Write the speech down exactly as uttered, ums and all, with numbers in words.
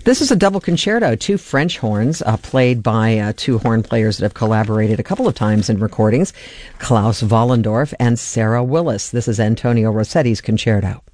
This is a double concerto, two French horns, uh, played by uh, two horn players that have collaborated a couple of times in recordings, Klaus Vollendorf and Sarah Willis. This is Antonio Rossetti's concerto.